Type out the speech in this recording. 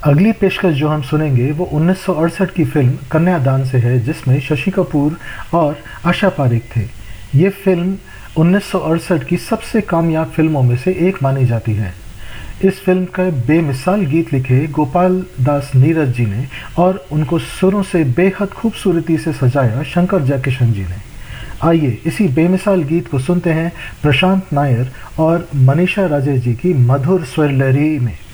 अगली पेशकश जो हम सुनेंगे वो 1968 की फिल्म कन्यादान से है, जिसमें शशि कपूर और आशा पारेख थे। ये फिल्म 1968 की सबसे कामयाब फिल्मों में से एक मानी जाती है। इस फिल्म के बेमिसाल गीत लिखे गोपाल दास नीरज जी ने और उनको सुरों से बेहद खूबसूरती से सजाया शंकर जयकिशन जी ने। आइए इसी बेमिसाल गीत को सुनते हैं प्रशांत नायर और मनीषा राजेश जी की मधुर स्वर लहरी में।